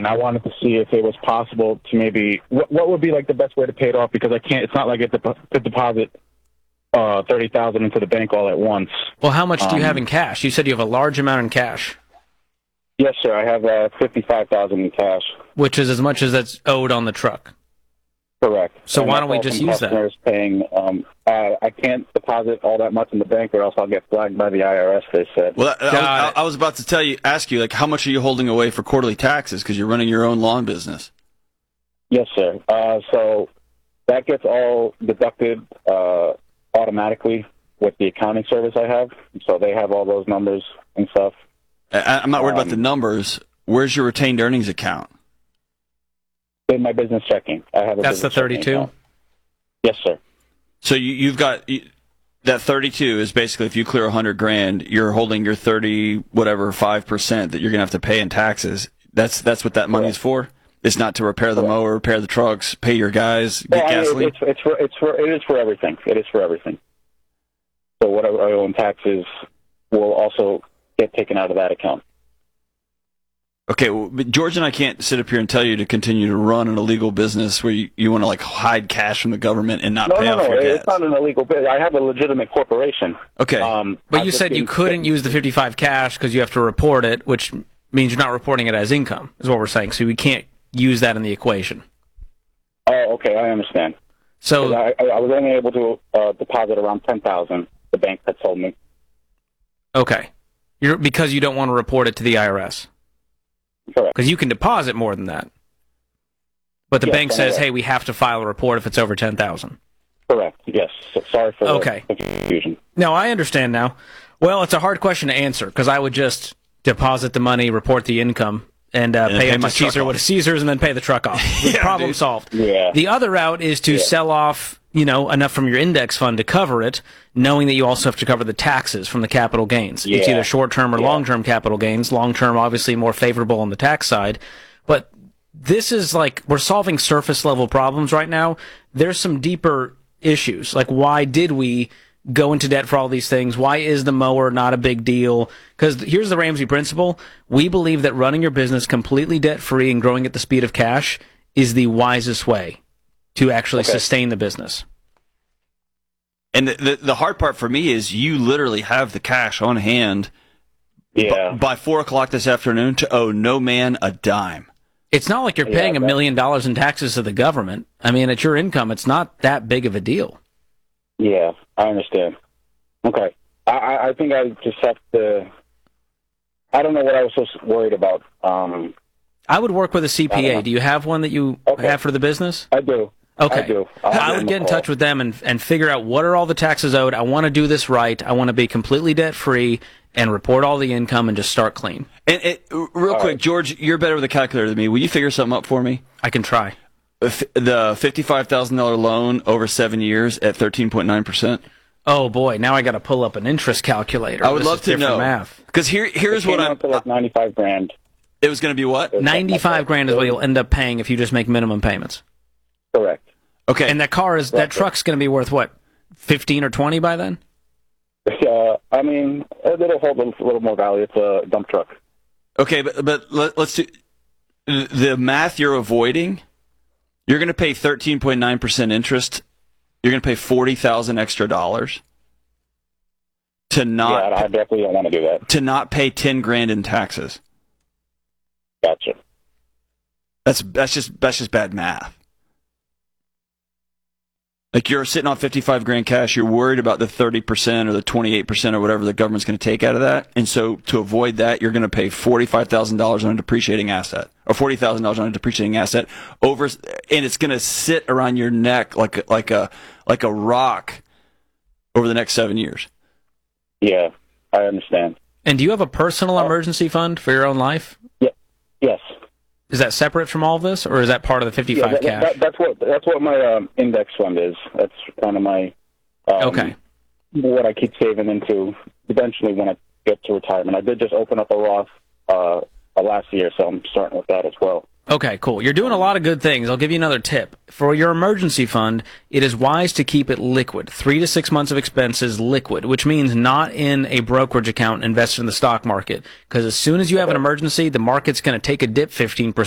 I wanted to see if it was possible to maybe what would be like the best way to pay it off, because I can't. It's not like I could deposit $30,000 into the bank all at once. Well, how much do you have in cash? You said you have a large amount in cash. Yes, sir. I have $55,000 in cash, which is as much as that's owed on the truck. Correct. So why don't we just use that? Paying, I can't deposit all that much in the bank, or else I'll get flagged by the IRS. They said. Well, I was about to ask you, like, how much are you holding away for quarterly taxes because you're running your own lawn business? Yes, sir. So that gets all deducted automatically with the accounting service I have. So they have all those numbers and stuff. I'm not worried about the numbers. Where's your retained earnings account? In my business checking. I have. That's the 32? Yes, sir. So you've got that 32 is basically, if you clear $100,000, you're holding your 5% that you're going to have to pay in taxes. That's what that money is for. It's not to repair the mower, repair the trucks, pay your guys, get gasoline. It is for everything. It is for everything. So whatever I owe in taxes will also get taken out of that account. Okay, well, but George and I can't sit up here and tell you to continue to run an illegal business where you want to like hide cash from the government and not pay off your debts. It's not an illegal business. I have a legitimate corporation. Okay, but you said you couldn't use the 55 cash because you have to report it, which means you're not reporting it as income, is what we're saying. So we can't use that in the equation. Oh, okay, I understand. So I was only able to deposit around $10,000. The bank had told me. Okay, because you don't want to report it to the IRS. Correct. Because you can deposit more than that. But the bank says, hey, we have to file a report if it's over $10,000. Correct, yes. So sorry for the confusion. No, I understand now. Well, it's a hard question to answer, because I would just deposit the money, report the income, and pay it to Caesar what is Caesar's, and then pay the truck off. Problem solved. Yeah. The other route is to sell off enough from your index fund to cover it, knowing that you also have to cover the taxes from the capital gains. Yeah. It's either short-term or long-term capital gains. Long-term, obviously, more favorable on the tax side. But this is like, we're solving surface-level problems right now. There's some deeper issues. Like, why did we go into debt for all these things? Why is the mower not a big deal? Because here's the Ramsey principle. We believe that running your business completely debt-free and growing at the speed of cash is the wisest way to actually sustain the business. And the hard part for me is you literally have the cash on hand by 4 o'clock this afternoon to owe no man a dime. It's not like you're paying $1 million in taxes to the government. I mean, it's your income. It's not that big of a deal. Yeah, I understand. Okay. I think I just have to... I don't know what I was so worried about. I would work with a CPA. Do you have one that you have for the business? I do. Okay. I do. I would get in touch with them and figure out what are all the taxes owed. I want to do this right. I want to be completely debt-free and report all the income and just start clean. And real quick, George, you're better with a calculator than me. Will you figure something up for me? I can try. The $55,000 loan over 7 years at 13.9%. Oh boy, now I got to pull up an interest calculator. I would love to know math. Because here's what I'm. Like $95,000. It was going to be what? $95,000 is what you'll end up paying if you just make minimum payments. Correct. Okay. And that truck's going to be worth what, 15 or 20 by then? I mean, it'll hold a little more value. It's a dump truck. Okay, but let's do the math you're avoiding. You're going to pay 13.9% interest. You're going to pay $40,000 extra to not. Yeah, I definitely don't want to do that. To not pay $10,000 in taxes. Gotcha. That's just bad math. Like, you're sitting on $55,000 cash, you're worried about the 30% or the 28% or whatever the government's going to take out of that. And so to avoid that, you're going to pay $45,000 on a depreciating asset, or $40,000 on a depreciating asset and it's going to sit around your neck like a rock over the next 7 years. Yeah, I understand. And do you have a personal emergency fund for your own life? Yeah. Yes. Is that separate from all of this, or is that part of the 55 cash? That's what my index fund is. That's kind of my what I keep saving into eventually when I get to retirement. I did just open up a Roth last year, so I'm starting with that as well. Okay, cool. You're doing a lot of good things. I'll give you another tip. For your emergency fund, it is wise to keep it liquid. 3 to 6 months of expenses liquid, which means not in a brokerage account invested in the stock market. Because as soon as you have an emergency, the market's going to take a dip 15%.